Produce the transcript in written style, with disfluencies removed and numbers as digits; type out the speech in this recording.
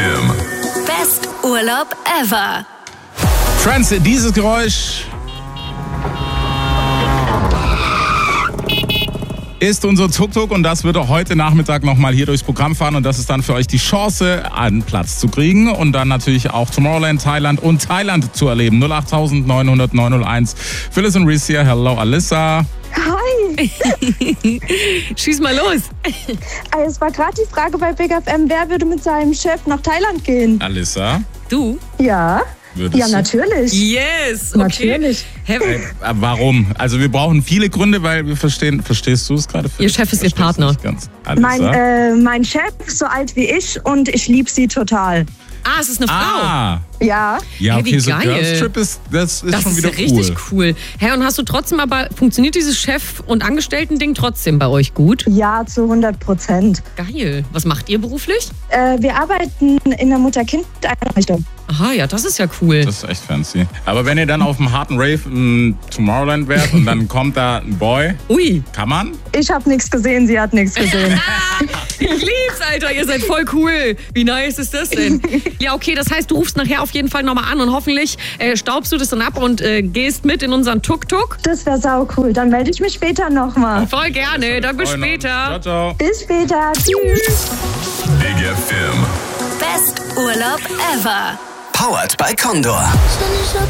FM. Best Urlaub ever. Friends, dieses Geräusch ist unser Tuk-Tuk und das wird heute Nachmittag nochmal hier durchs Programm fahren und das ist dann für euch die Chance, einen Platz zu kriegen und dann natürlich auch Tomorrowland, Thailand und Thailand zu erleben. 08900 901. Phyllis und Reese hier. Hello, Alyssa. Hi! Schieß mal los. Es war gerade die Frage bei Big FM, wer würde mit seinem Chef nach Thailand gehen? Alyssa, Du? Ja? würdest Ja, du? natürlich. Yes, okay. Natürlich. Hä, Warum? Also wir brauchen viele Gründe, weil wir verstehst du es gerade? Ihr Chef ist Ihr Partner. Nicht ganz. Alyssa? Mein Chef ist so alt wie ich und ich liebe sie total. es ist eine Frau. Ah, Ja? ja, Hey, wie okay, so geil. Girls Trip das ist schon ist wieder ja richtig cool. Hä, und hast du trotzdem aber, funktioniert dieses Chef- und Angestellten-Ding trotzdem bei euch gut? Ja, zu 100%. Geil. Was macht ihr beruflich? Wir arbeiten in der Mutter-Kind-Einrichtung. Aha, ja, das ist ja cool. Das ist echt fancy. Aber wenn ihr dann auf einem harten Rave in Tomorrowland wärt und dann kommt da ein Boy, Ui. kann man? Ich habe nichts gesehen, sie hat nichts gesehen. Ich lieb's, Alter. Ihr seid voll cool. Wie nice ist das denn? Ja, okay, das heißt, du rufst nachher auf jeden Fall nochmal an und hoffentlich staubst du das dann ab und gehst mit in unseren Tuk-Tuk. Das wäre sau cool. Dann melde ich mich später nochmal. Voll gerne. Dann bis Ciao, später. ciao. Bis später. Tschüss. Big FM. Best Urlaub ever. Powered by Condor. Sunny